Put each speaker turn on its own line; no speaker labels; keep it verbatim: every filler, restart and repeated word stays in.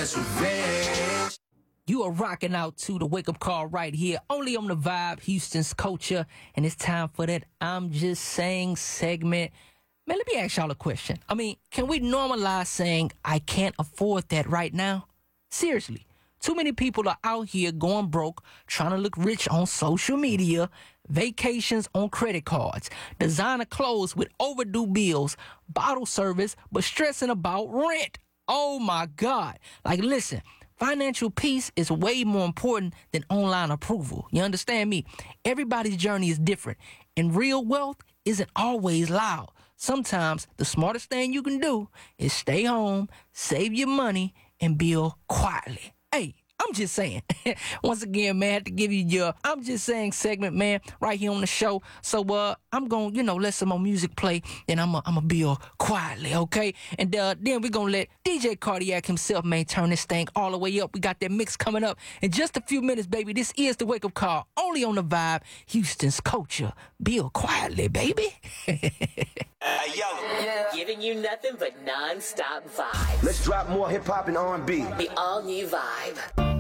that's revenge.
You are rocking out to the wake-up call right here, only on The Vibe, Houston's culture, and it's time for that I'm Just Saying segment. Man, let me ask y'all a question. I mean, can we normalize saying I can't afford that right now? Seriously, too many people are out here going broke, trying to look rich on social media, vacations on credit cards, designer clothes with overdue bills, bottle service, but stressing about rent. Oh my God. Like, listen. Financial peace is way more important than online approval. You understand me? Everybody's journey is different, and real wealth isn't always loud. Sometimes the smartest thing you can do is stay home, save your money, and build quietly. Hey, I'm just saying. Once again, man, I had to give you your I'm Just Saying segment, man, right here on the show. So uh, I'm going to, you know, let some more music play, and I'm going to build quietly, okay? And uh, then we're going to let D J Cardiac himself, man, turn this thing all the way up. We got that mix coming up in just a few minutes, baby. This is the wake-up call, only on The Vibe, Houston's culture. Build quietly, baby.
Hey, yo.
Yeah. Giving you nothing but non-stop vibes.
Let's drop more hip-hop and R and B.
The all-new Vibe.